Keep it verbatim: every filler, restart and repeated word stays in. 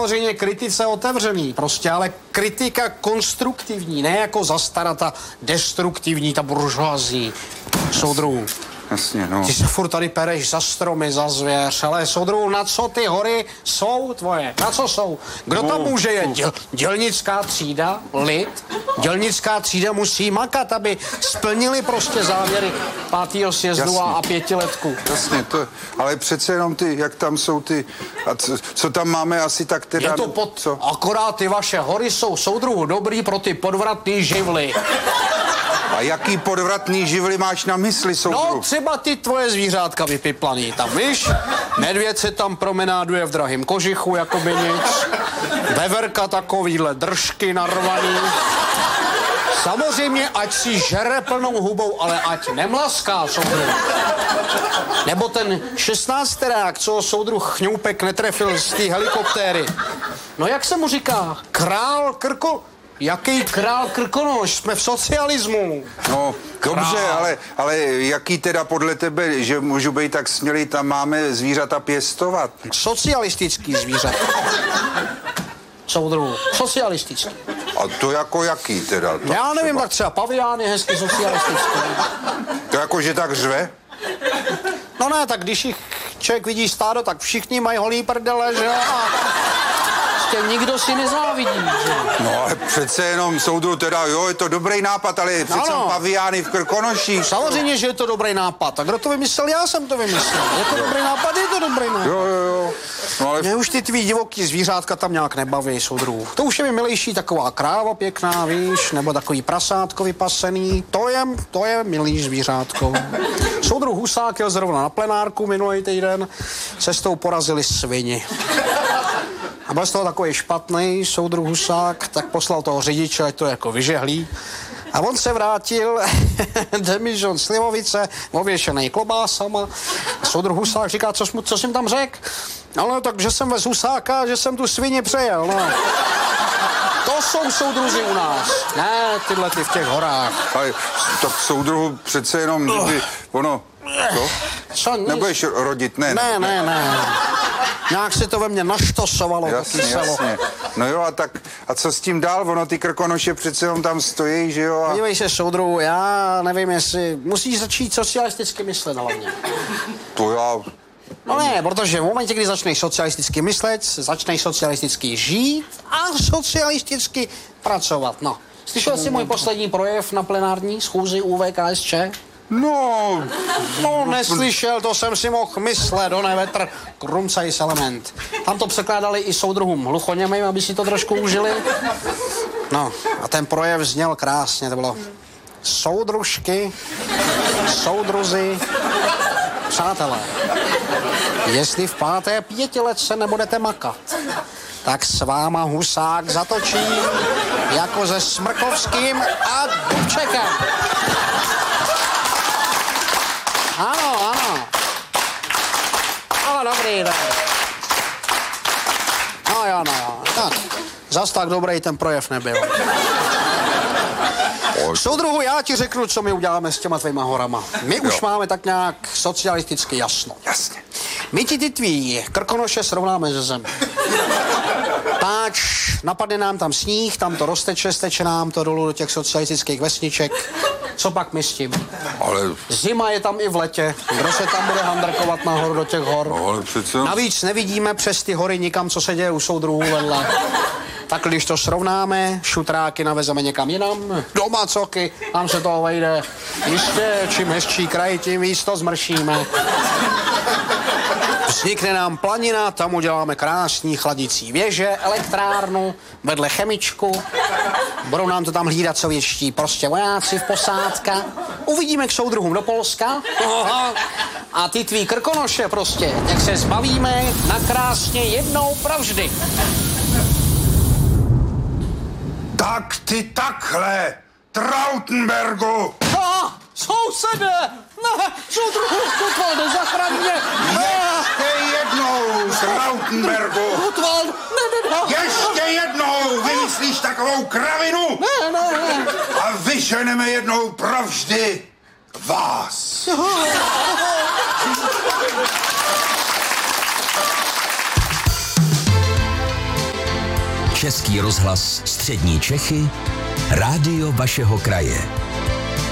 samozřejmě kritice otevřený, prostě, ale kritika konstruktivní, ne jako zastarata destruktivní, ta buržoazí. Soudruhu. Jasně, no. Ty se furt tady pereš za stromy, za zvěř, ale soudruhu, na co ty hory jsou tvoje? Na co jsou? Kdo tam no, může jet? Děl, dělnická třída, lid? Dělnická třída musí makat, aby splnili prostě závěry pátého sjezdu a, a pětiletku. Jasně, to, ale přece jenom ty, jak tam jsou ty, a co, co tam máme asi tak teda... Je to pod... Co? Akorát ty vaše hory jsou, soudruhu, dobrý pro ty podvratný živly. A jaký podvratný živly máš na mysli, soudruhu? No, třeba ty tvoje zvířátka vypiplaný. Tam, víš, medvěd se tam promenáduje v drahým kožichu, jako by nic. Veverka takovýhle držky narvaný. Samozřejmě, ať si žere plnou hubou, ale ať nemlaská, soudruh. Nebo ten šestnácterák, co soudruh Chňoupek netrefil z té helikoptéry. No, jak se mu říká? Král Krko... Jaký král Krkonoš? Jsme v socialismu. No, dobře, ale, ale jaký teda podle tebe, že můžu být tak smělý, tam máme zvířata pěstovat? Socialistický zvířata. Soudruhu. Socialistický. A to jako jaký teda? To Já nevím, třeba. tak třeba pavián je hezky socialistický. To jako, že tak řve? No ne, tak když jich člověk vidí stádo, tak všichni mají holý prdele, že jo? A prostě nikdo si nezávidí, že? No ale přece jenom soudru teda, jo, je to dobrý nápad, ale přece Ano. paviány v Krkonoších. Samozřejmě, že je to dobrý nápad. A kdo to vymyslel? Já jsem to vymyslel. Je to dobrý nápad, je to dobrý nápad. Jo, jo, jo. No ale... Mě už ty tvý divoký zvířátka tam nějak nebaví, soudruhu. To už je mi milejší taková kráva pěkná, víš, nebo takový prasátko vypasený. To je, to je milý zvířátko. Soudruh Husák jel zrovna na plenárku minulý týden. Cestou porazili svini. A byl z toho takový špatný soudruh Husák, tak poslal toho řidiče, ať to jako vyžehlí. A on se vrátil, demižon slivovice, ověšený klobásama. A soudruh Husák říká, co, co jsi tam řekl? No, tak, že jsem vez Husáka, že jsem tu svině přejel, no. To jsou soudruzi u nás, ne tyhle ty v těch horách. Ale tak soudruhu přece jenom, kdyby ono, co? Co, nic? Nebudeš rodit, ne? Ne, ne, ne. Nějak se to ve mně naštosovalo, to Jasně, kyselo. jasně. No jo, a tak, a co s tím dál? Ono, ty Krkonoše přece jenom tam stojí, že jo? A... Dívej se, soudruhu, já nevím, jestli musíš začít socialisticky myslet hlavně. To já... No ne, protože v momentě, kdy začneš socialisticky myslet, začneš socialisticky žít a socialisticky pracovat, no. Slyšel jsi můj poslední projev na plenární schůzi U V K S Č? No... No, neslyšel, to jsem si mohl myslet, do nevetr, krumcajs element. Tam to překládali i soudruhům hluchoněmým, aby si to trošku užili. No, a ten projev zněl krásně, to bylo soudružky, soudruzi, přátelé. Jestli v páté pětiletce nebudete makat, tak s váma Husák zatočí jako se Smrkovským a Dubčekem. Ano, ano. No, dobrý, dobrý. No jo, no jo. Tak, zas tak dobrý ten projev nebyl. Soudruhu, já ti řeknu, co my uděláme s těma tvýma horama. My už Jo. máme tak nějak socialisticky jasno. Jasně. My ti ty tvý Krkonoše srovnáme ze zemi. Páč, napadne nám tam sníh, tam to rozteče, steče nám to dolů do těch socialistických vesniček. Co pak my s tím? Ale... Zima je tam i v letě. Kdo se tam bude handrkovat nahoru do těch hor? No, ale přece... Navíc nevidíme přes ty hory nikam, co se děje u soudruhů vedle. Tak když to srovnáme, šutráky navezeme někam jinam, do Macoky, tam se toho vejde. Jistě, čím hezčí kraj, tím víc to zmršíme. Vznikne nám planina, tam uděláme krásný chladicí věže, elektrárnu, vedle chemičku. Budou nám to tam hlídat sovětští prostě vojáci v posádka. Uvidíme k soudruhům do Polska. Aha. A ty tvý Krkonoše prostě, jak se zbavíme na krásně jednou provždy. Tak ty takhle, Trautenbergu! Ah, sousede! Ne, soudruhu, Gutwalde, zachraň mě! Ještě jednou, Trautenbergu! Gutwald, ne, ne, ne! Ještě jednou vymyslíš takovou kravinu Ne, ne, ne! a vyženeme jednou provždy vás. Český rozhlas Střední Čechy, rádio vašeho kraje.